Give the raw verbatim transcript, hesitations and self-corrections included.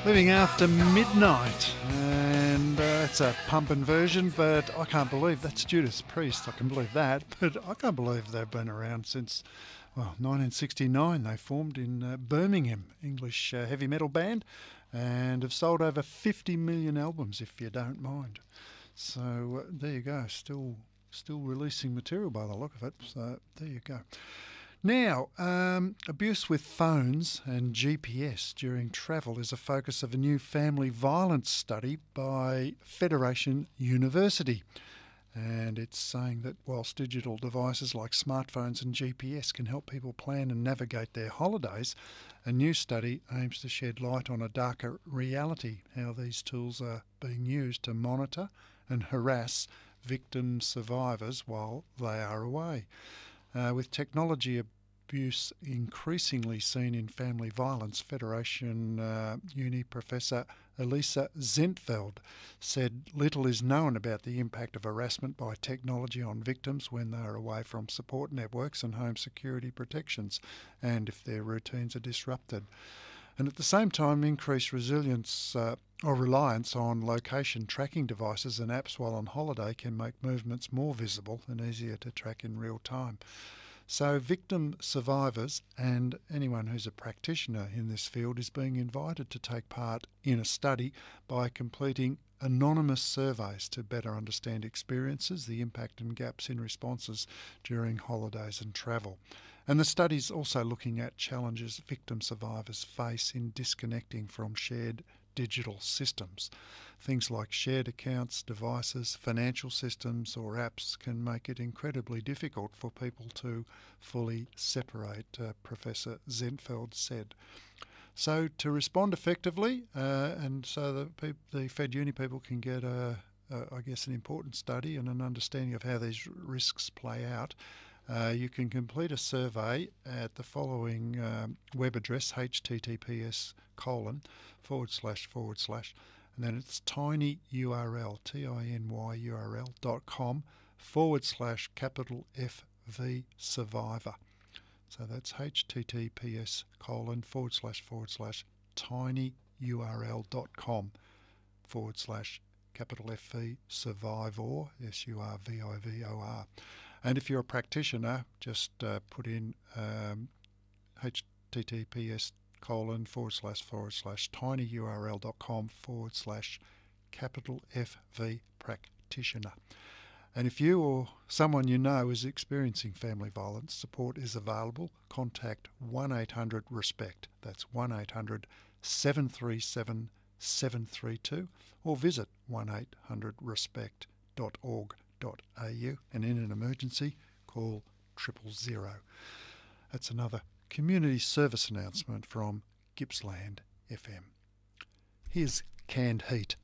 Living After Midnight, and uh, it's a pumping version, but I can't believe that's Judas Priest. I can believe that, but I can't believe they've been around since, well, nineteen sixty-nine. They formed in uh, Birmingham, English uh, heavy metal band, and have sold over fifty million albums, if you don't mind. So uh, there you go, still still releasing material by the look of it, so there you go. Now, um, abuse with phones and G P S during travel is a focus of a new family violence study by Federation University. And it's saying that whilst digital devices like smartphones and G P S can help people plan and navigate their holidays, a new study aims to shed light on a darker reality, how these tools are being used to monitor and harass victim survivors while they are away. Uh, with technology abuse increasingly seen in family violence, Federation uh, Uni Professor Elisa Zentfeld said little is known about the impact of harassment by technology on victims when they are away from support networks and home security protections, and if their routines are disrupted. And at the same time, increased resilience uh, or reliance on location tracking devices and apps while on holiday can make movements more visible and easier to track in real time. So victim survivors and anyone who's a practitioner in this field is being invited to take part in a study by completing anonymous surveys to better understand experiences, the impact and gaps in responses during holidays and travel. And the study's also looking at challenges victim survivors face in disconnecting from shared digital systems. Things like shared accounts, devices, financial systems or apps can make it incredibly difficult for people to fully separate, uh, Professor Zentfeld said. So to respond effectively, uh, and so that peop- the Fed Uni people can get, a, a, I guess, an important study and an understanding of how these risks play out, Uh, you can complete a survey at the following um, web address, https colon forward slash forward slash, and then it's tinyurl, T-I-N-Y-U-R-L dot com forward slash capital F V survivor. So that's https colon forward slash forward slash tinyurl dot com forward slash capital F V survivor, S U R V I V O R. And if you're a practitioner, just uh, put in um, https colon forward slash forward slash tinyurl dot com forward slash capital F V practitioner. And if you or someone you know is experiencing family violence, support is available. Contact one eight hundred RESPECT. That's one eight hundred seven three seven seven three two, or visit one eight hundred respect dot org dot a u, and in an emergency call triple zero. That's another community service announcement from Gippsland F M. Here's Canned Heat.